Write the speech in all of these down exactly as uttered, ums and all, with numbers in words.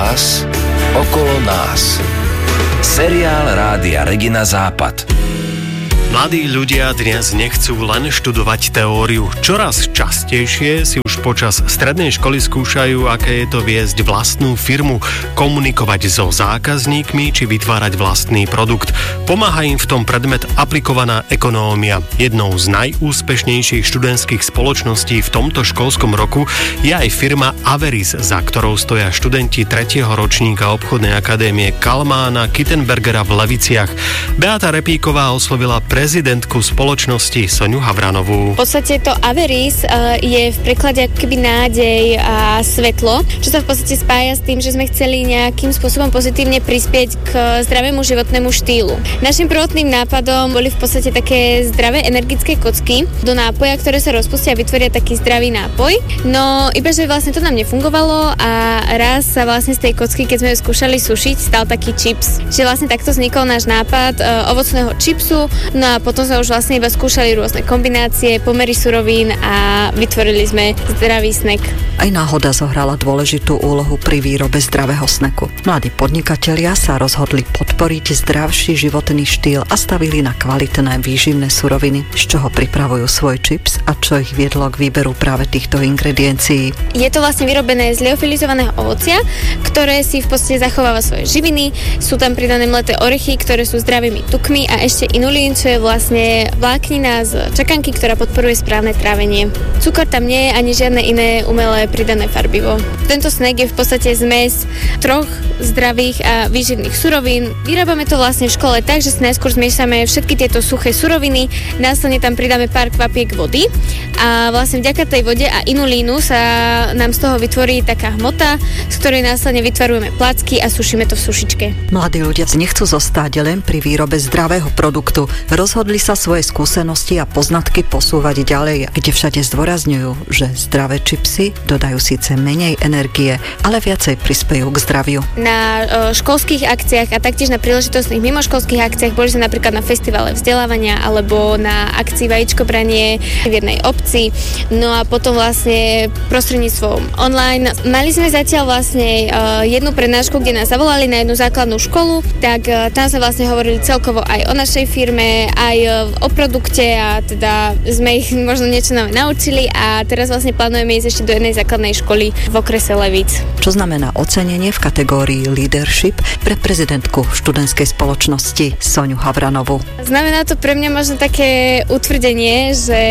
vás, okolo nás. Seriál Rádia Regina Západ. Mladí ľudia dnes nechcú len študovať teóriu. Čoraz častejšie si už počas strednej školy skúšajú, aké je to viesť vlastnú firmu, komunikovať so zákazníkmi či vytvárať vlastný produkt. Pomáha im v tom predmet aplikovaná ekonómia. Jednou z najúspešnejších študentských spoločností v tomto školskom roku je aj firma Averis, za ktorou stoja študenti tretieho ročníka obchodnej akadémie Kalmána Kittenbergera v Leviciach. Beata Repíková oslovila prezidentku spoločnosti Soňu Havranovú. V podstate to Averis uh, je v preklade ako keby nádej a svetlo, čo sa v podstate spája s tým, že sme chceli nejakým spôsobom pozitívne prispieť k zdravému životnému štýlu. Našim prvotným nápadom boli v podstate také zdravé energické kocky do nápoja, ktoré sa rozpustia a vytvoria taký zdravý nápoj. No iba, že vlastne to nám nefungovalo a raz sa vlastne z tej kocky, keď sme ju skúšali sušiť, stal taký čips. Čiže vlastne takto vznikol náš nápad uh, ovocného čipsu. No a potom sme už vlastne iba skúšali rôzne kombinácie, pomery surovín a vytvorili sme zdravý snack. Aj náhoda zohrala dôležitú úlohu pri výrobe zdravého snacku. Mladí podnikatelia sa rozhodli podporiť zdravší životný štýl a stavili na kvalitné výživné suroviny, z čoho pripravujú svoj čips a čo ich viedlo k výberu práve týchto ingrediencií. Je to vlastne vyrobené z liofilizovaného ovocia, ktoré si v podstate zachováva svoje živiny. Sú tam pridané mleté orechy, ktoré sú zdravými tukmi a ešte inulín, čo je vlastne vláknina z čakanky, ktorá podporuje správne trávenie. Cukor tam nie je ani žiadne iné umelé pridané farbivo. Tento snack je v podstate zmes troch zdravých a výživných surovín. Vyrábame to vlastne v škole tak, že si najskôr zmiešame všetky tieto suché suroviny, následne tam pridáme pár kvapiek vody a vlastne vďaka tej vode a inulínu sa nám z toho vytvorí taká hmota, z ktorej následne vytvarujeme placky a sušíme to v sušičke. Mladí ľudia nechcú zostať len pri výrobe zdravého produktu. Rozhodli sa svoje skúsenosti a poznatky posúvať ďalej, kde všade zdôrazňujú, že zdravé čipsy dodajú síce menej energie, ale viacej prispejú k zdraviu. Na školských akciách a taktiež na príležitostných mimoškolských akciách boli sme napríklad na festivale vzdelávania alebo na akcii vajíčkobranie v jednej obci. No a potom vlastne prostredníctvom online. Mali sme zatiaľ vlastne jednu prednášku, kde nás zavolali na jednu základnú školu, tak tam sme vlastne hovorili celkovo aj o našej firme, aj o produkte a teda sme ich možno niečo nové naučili a teraz vlastne plánujeme ísť ešte do jednej základnej školy v okrese Levíc. Čo znamená ocenenie v kategórii Leadership pre prezidentku študentskej spoločnosti Soňu Havranovú? Znamená to pre mňa možno také utvrdenie, že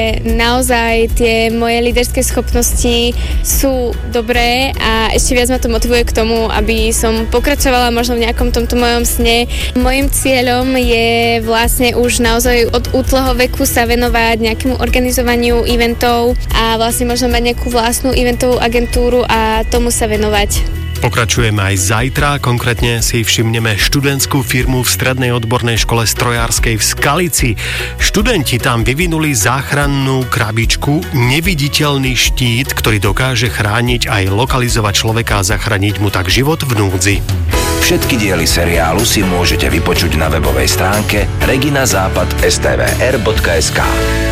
naozaj tie moje líderské schopnosti sú dobré a ešte viac ma to motivuje k tomu, aby som pokračovala možno v nejakom tomto mojom sne. Mojím cieľom je vlastne už naozaj od útleho veku sa venovať nejakému organizovaniu eventov a vlastne možno mať nejakú vlastnú eventovú agentúru a tomu sa venovať. Pokračujeme aj zajtra, konkrétne si všimneme študentskú firmu v strednej odbornej škole strojárskej v Skalici. Študenti tam vyvinuli záchrannú krabičku, neviditeľný štít, ktorý dokáže chrániť aj lokalizovať človeka a zachrániť mu tak život v núdzi. Všetky diely seriálu si môžete vypočuť na webovej stránke regina západ bodka es té vé er bodka es ká.